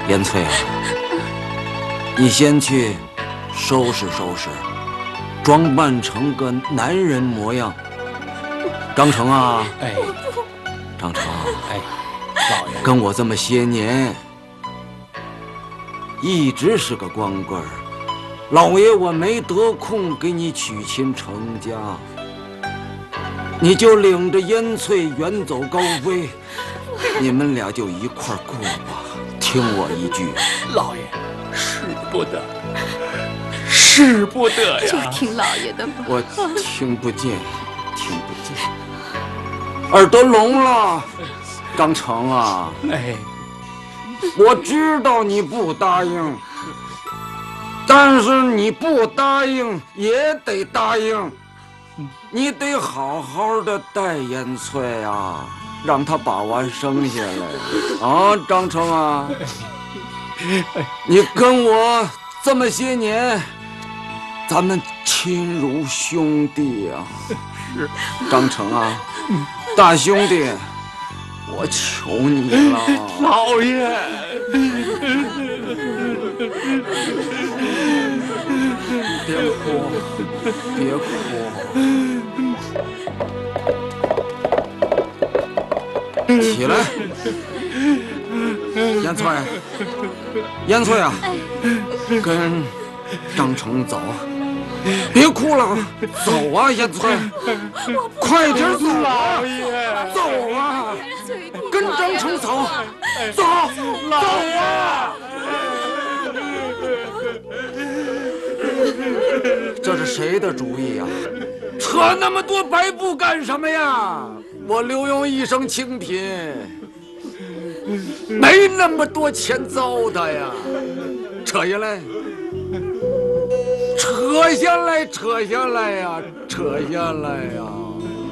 延翠啊，你先去收拾收拾，装扮成个男人模样。张成啊， 哎， 张成， 哎，老爷， 跟我这么些年，一直是个光棍儿，老爷我没得空给你娶亲成家，你就领着燕翠远走高飞，你们俩就一块儿过吧。听我一句， 老爷，使不得，使不得呀！ 就听老爷的吧。 我听不见，听不见，耳朵聋了。张成啊， 哎， 我知道你不答应，但是你不答应也得答应，你得好好的带燕翠啊，让她把娃生下来啊，张成啊，你跟我这么些年，咱们亲如兄弟啊。 是， 张成啊，大兄弟，我求你了， 老爷， 别哭，别哭，起来，燕翠，燕翠啊，跟张成走，别哭了，走啊，燕翠，快点走啊，走啊，跟张成走，走，走啊！这是谁的主意呀？扯那么多白布干什么呀？我刘墉一生清贫，没那么多钱糟蹋呀。扯下来，扯下来，扯下来呀，扯下来呀！